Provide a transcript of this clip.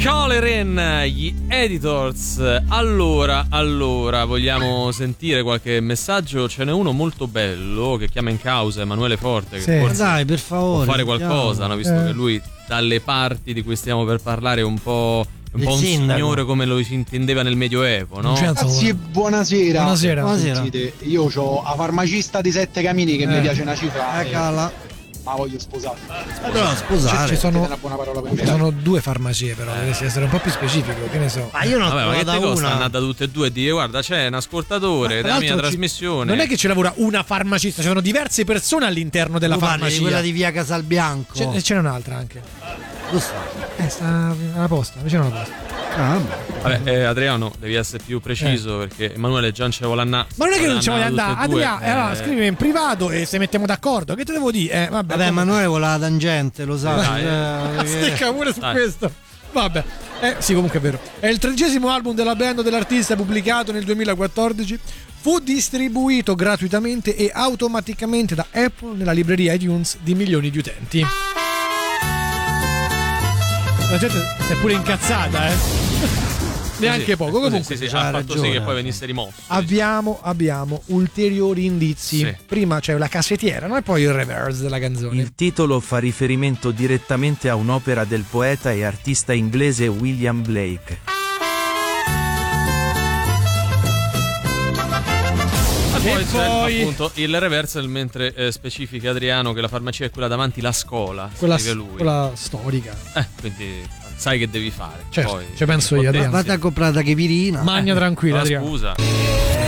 Colerin, gli Editors. Allora, vogliamo sentire qualche messaggio? Ce n'è uno molto bello che chiama in causa Emanuele Forte, che Sì. forse Dai, per favore, può fare qualcosa, andiamo. no? Visto che lui dalle parti di cui stiamo per parlare è un po' Il un sindaco. signore come lo si intendeva nel Medioevo, no? Ragazzi, buonasera. Buonasera. Sentite, io ho a farmacista di Sette Camini che mi piace una cifra. Cala. Ma voglio sposare. Però sposare. Ci sono, una buona parola per Ci sono 2 farmacie, però dovresti essere un po' più specifico, che ne so. Ma io non Vabbè, ma che te da costa una. andare da tutte e due e dire guarda c'è un ascoltatore Tra della mia l'altro trasmissione. Non è che ci lavora una farmacista, ci sono diverse persone all'interno della Tu parli farmacia. di quella di via Casalbianco. Ce n'è un'altra anche. Lo sta. Sta alla posta, vicino alla posta. Vabbè, Adriano, devi essere più preciso perché Emanuele già non ce vuole andare. Ma non è che non ci voglio andare, Adriano, allora scrivimi in privato e se mettiamo d'accordo. Che te devo dire? Vabbè, Emanuele vuole la tangente, lo sai. Stecca pure su Dai. questo. Vabbè. Sì, comunque è vero. È il 13° album della band dell'artista pubblicato nel 2014. Fu distribuito gratuitamente e automaticamente da Apple nella libreria iTunes di milioni di utenti. La gente si è pure incazzata, neanche poco. Comunque sì, ha fatto sì che poi venisse rimosso. abbiamo ulteriori indizi. Sì. Prima c'è la cassettiera, no? E poi il reverse della canzone. Il titolo fa riferimento direttamente a un'opera del poeta e artista inglese William Blake. Poi c'è poi- appunto il reversal mentre specifica Adriano che la farmacia è quella davanti la scuola, quella, scrive lui. quella storica. Quindi sai che devi fare. Certo, poi, ci penso io, Adriano. Vatti a comprare la chepirina. Magna tranquilla, Ma Adriano. scusa.